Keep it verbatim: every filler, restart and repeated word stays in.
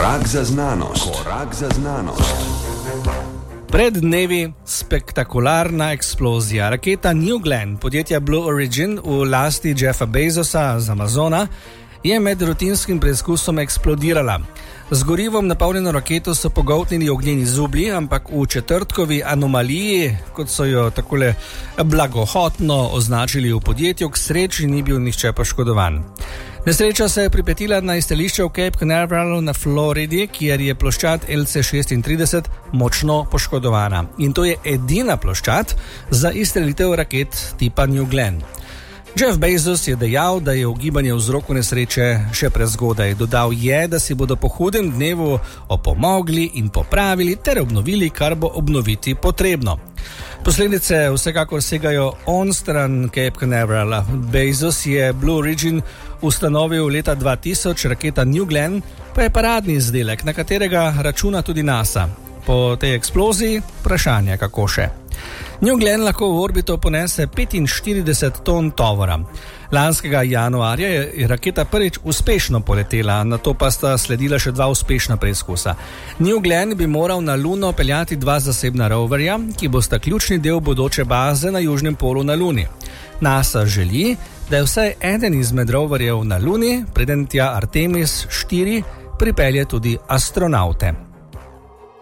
Korak za znanost. Korak za znanost. Pred dnevi spektakularna eksplozija. Raketa New Glenn podjetja Blue Origin v lasti Jeffa Bezosa z Amazona je med rutinskim preizkusom eksplodirala. Z gorivom napolnjeno raketo so pogoltnili ognjeni zublji, ampak v četrtkovi anomaliji, kot so jo takole blagohotno označili v podjetju, k sreči ni bil nihče poškodovan. Nesreča se je pripetila na izstrelišče v Cape Canaveral na Floridi, kjer je ploščad L C šestintrideset močno poškodovana. In to je edina ploščad za izstrelitev raket tipa New Glenn. Jeff Bezos je dejal, da je ugibanje vzroku nesreče še prezgodaj. Dodal je, da si bodo po hudem dnevu opomogli in popravili ter obnovili, kar bo obnoviti potrebno. Posledice vsekakor segajo onstran Cape Canaverala. Bezos je Blue Origin ustanovil leta dva tisoč, raketa New Glenn pa je paradni izdelek, na katerega računa tudi NASA. Po tej eksploziji vprašanje, kako še. New Glenn lahko v orbito ponese petinštirideset ton tovora. Lanskega januarja je raketa prvič uspešno poletela, nato pa sta sledila še dva uspešna preizkusa. New Glenn bi moral na Luno peljati dva zasebna roverja, ki bosta ključni del bodoče baze na južnem polu na Luni. NASA želi, da je vsaj eden izmed roverjev na Luni, preden tja Artemis štiri pripelje tudi astronavte.